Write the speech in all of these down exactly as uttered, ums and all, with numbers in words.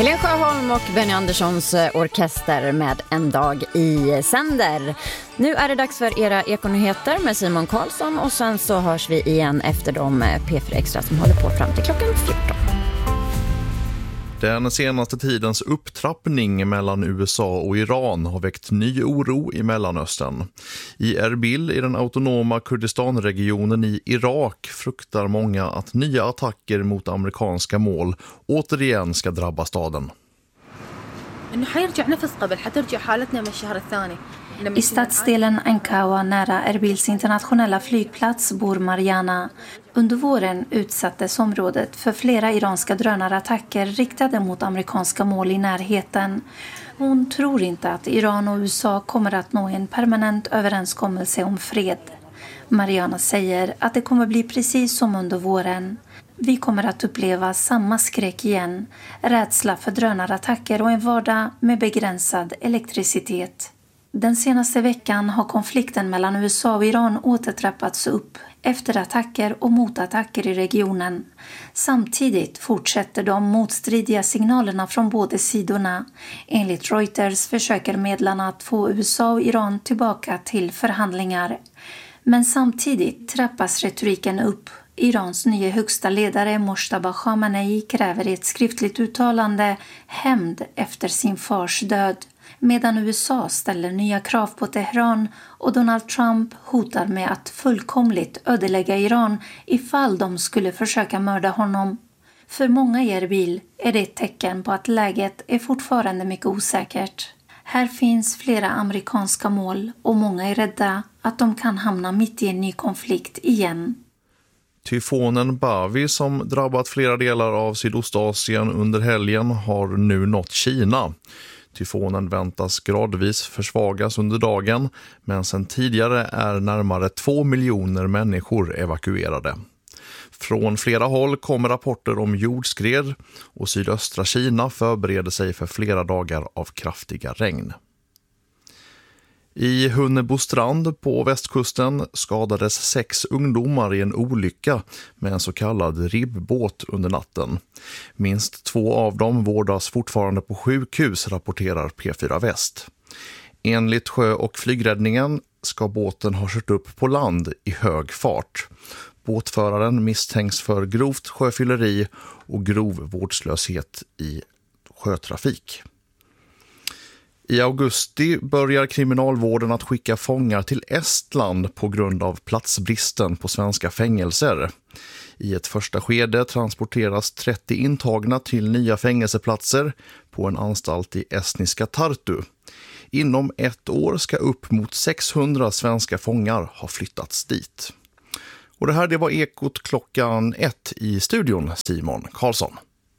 Helene Sjöholm och Benny Anderssons orkester med En dag i sänder. Nu är det dags för era ekonyheter med Simon Karlsson och sen så hörs vi igen efter de P fyra Extra som håller på fram till klockan fjorton. Den senaste tidens upptrappning mellan U S A och Iran har väckt ny oro i Mellanöstern. I Erbil i den autonoma Kurdistanregionen i Irak fruktar många att nya attacker mot amerikanska mål återigen ska drabba staden. I stadsdelen Ankawa nära Erbils internationella flygplats bor Mariana. Under våren utsattes området för flera iranska drönarattacker riktade mot amerikanska mål i närheten. Hon tror inte att Iran och U S A kommer att nå en permanent överenskommelse om fred. Mariana säger att det kommer bli precis som under våren. Vi kommer att uppleva samma skräck igen, rädsla för drönarattacker och en vardag med begränsad elektricitet. Den senaste veckan har konflikten mellan U S A och Iran återtrappats upp efter attacker och motattacker i regionen. Samtidigt fortsätter de motstridiga signalerna från båda sidorna. Enligt Reuters försöker medlarna att få U S A och Iran tillbaka till förhandlingar. Men samtidigt trappas retoriken upp. Irans nya högsta ledare Mojtaba Khamenei kräver i ett skriftligt uttalande hämnd efter sin fars död. Medan U S A ställer nya krav på Teheran och Donald Trump hotar med att fullkomligt ödelägga Iran ifall de skulle försöka mörda honom. För många i Erbil är det ett tecken på att läget är fortfarande mycket osäkert. Här finns flera amerikanska mål och många är rädda att de kan hamna mitt i en ny konflikt igen. Tyfonen Bavi som drabbat flera delar av Sydostasien under helgen har nu nått Kina. Tyfonen väntas gradvis försvagas under dagen, men sedan tidigare är närmare två miljoner människor evakuerade. Från flera håll kommer rapporter om jordskred och sydöstra Kina förbereder sig för flera dagar av kraftiga regn. I Hunnebostrand på västkusten skadades sex ungdomar i en olycka med en så kallad ribbåt under natten. Minst två av dem vårdas fortfarande på sjukhus, rapporterar P fyra Väst. Enligt sjö- och flygräddningen ska båten ha kört upp på land i hög fart. Båtföraren misstänks för grovt sjöfylleri och grov vårdslöshet i sjötrafik. I augusti börjar kriminalvården att skicka fångar till Estland på grund av platsbristen på svenska fängelser. I ett första skede transporteras trettio intagna till nya fängelseplatser på en anstalt i estniska Tartu. Inom ett år ska upp mot sexhundra svenska fångar ha flyttats dit. Och det här det var Ekot klockan ett i studion, Simon Karlsson.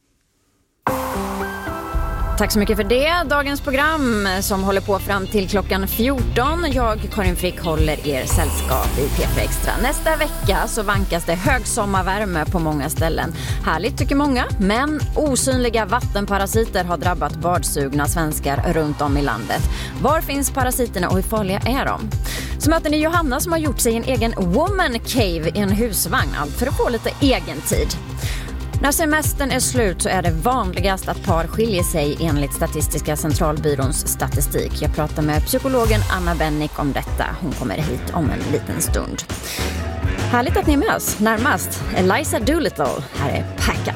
Tack så mycket för det. Dagens program som håller på fram till klockan fjorton. Jag, Karin Frick, håller er sällskap i P fyra Extra. Nästa vecka så vankas det högsommarvärme på många ställen. Härligt tycker många, men osynliga vattenparasiter har drabbat badsugna svenskar runt om i landet. Var finns parasiterna och hur farliga är de? Så möter ni Johanna som har gjort sig en egen woman cave i en husvagn, allt för att få lite egen tid. När semestern är slut så är det vanligast att par skiljer sig enligt Statistiska centralbyråns statistik. Jag pratar med psykologen Anna Bennick om detta. Hon kommer hit om en liten stund. Härligt att ni är med oss. Närmast Eliza Doolittle. Här är Packa.